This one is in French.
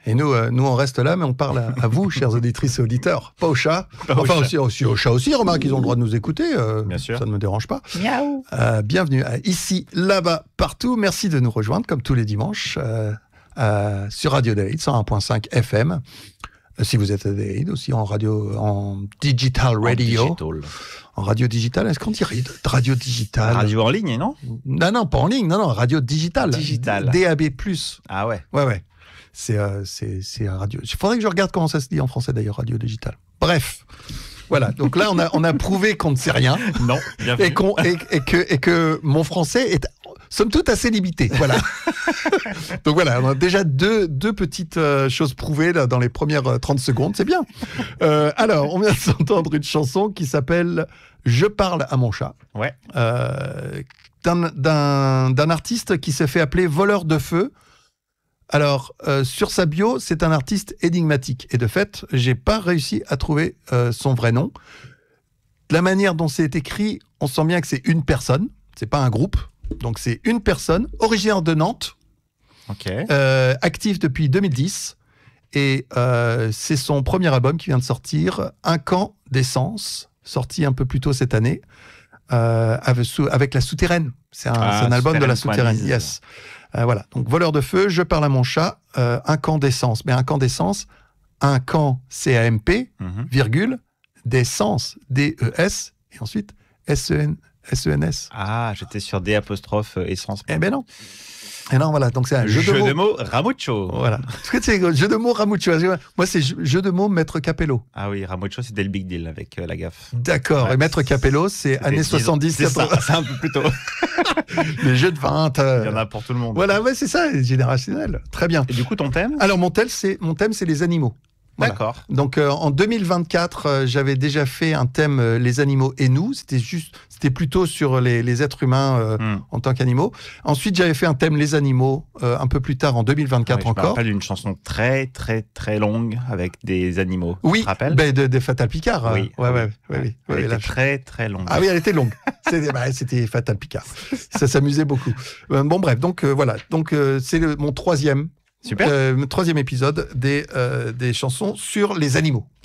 Et nous, on reste là, mais on parle à vous, chers auditrices et auditeurs, pas aux chats. Enfin, aussi aux chats aussi, remarque, ils ont le droit de nous écouter. Bien sûr. Ça ne me dérange pas. Miaou. Bienvenue ici, là-bas, partout. Merci de nous rejoindre, comme tous les dimanches, sur Radio Adélaïde, 101.5 FM. Si vous êtes à Adélaïde, aussi en digital radio. En radio digital, est-ce qu'on dirait radio digital? Radio en ligne, non? Non, pas en ligne, non, radio digital. Digital. DAB+. Ah ouais. Ouais. C'est un radio. Il faudrait que je regarde comment ça se dit en français d'ailleurs, radio digital. Bref. Voilà. Donc là, on a prouvé qu'on ne sait rien. Non, bien vu. Et que mon français est, somme toute, assez limité. Voilà. Donc voilà, on a déjà deux petites choses prouvées là, dans les premières 30 secondes. C'est bien. Alors, on vient de s'entendre une chanson qui s'appelle « Je parle à mon chat ». Ouais. D'un artiste qui s'est fait appeler Voleur de Feu. Alors, sur sa bio, c'est un artiste énigmatique. Et de fait, j'ai pas réussi à trouver son vrai nom. De la manière dont c'est écrit, on sent bien que c'est une personne. C'est pas un groupe. Donc, c'est une personne, originaire de Nantes, active depuis 2010. Et c'est son premier album qui vient de sortir, Un camp d'essence, sorti un peu plus tôt cette année, avec La Souterraine. C'est un album de La Souterraine. Yes. Voilà, donc Voleur de Feu, Je parle à mon chat, Un camp d'essence. Mais un camp d'essence, un camp C-A-M-P, virgule, d'essence, D-E-S, et ensuite S-E-N-S. Ah, j'étais sur D apostrophe essence. Eh ben non. Et non, voilà, donc c'est un jeu de mots. Ramucho. Voilà. Parce que c'est jeu de mots Ramucho. Moi, c'est jeu de mots Maître Capello. Ah oui, Ramucho, c'était le big deal avec la gaffe. D'accord. Ouais, et Maître Capello, c'est années 70, c'est 80. C'est un peu plus tôt. Les jeux de 20. Il y en a pour tout le monde. Voilà, ouais, c'est ça, générationnel. Très bien. Et du coup, ton thème? Alors, mon thème, c'est les animaux. Voilà. D'accord. Donc en 2024, j'avais déjà fait un thème les animaux et nous. C'était plutôt sur les êtres humains en tant qu'animaux. Ensuite, j'avais fait un thème les animaux un peu plus tard en 2024 encore. Je me rappelle d'une chanson très très très longue avec des animaux. Oui. Tu te rappelles de Fatal Picard. Oui. Ouais. Elle était très très longue. Ah oui, elle était longue. C'était Fatal Picard. Ça s'amusait beaucoup. Bon bref, donc voilà. Donc c'est mon troisième. Super. Troisième épisode des chansons sur les animaux.